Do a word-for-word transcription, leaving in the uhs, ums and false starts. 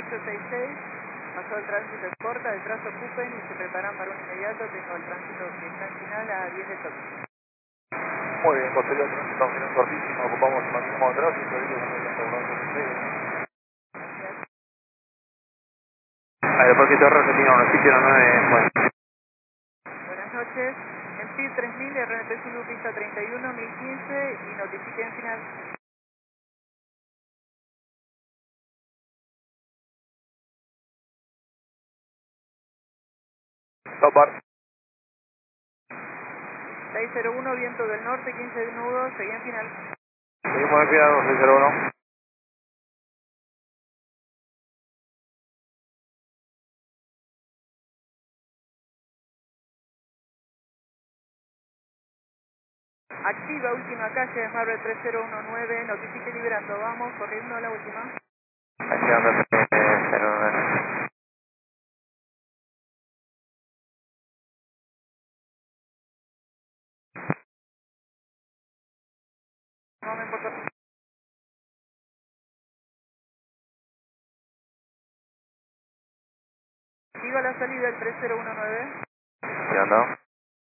ocho seis seis, pasó el tránsito es corta, el trazo ocupen y se preparan para un inmediato. Tengo el tránsito que está en final a diez de toque. Muy bien, posterior tránsito, minuto cortísimo, ocupamos el máximo de tránsito, y Aeropuerto Torre, Argentina uno, sitio nueve, bueno. Buenas noches, en P I R tres mil, R N P Zulu, pista treinta y uno, mil quince y notifique en final. Topar. seis cero uno, viento del norte, quince nudos, seguí en final. Seguimos en final, seis cero uno. Activa última calle, Marvel tres cero uno nueve, notifique liberando, vamos, corriendo a la última. Activando cero nueve. No me importa. Activa la salida del tres cero uno nueve. Activando.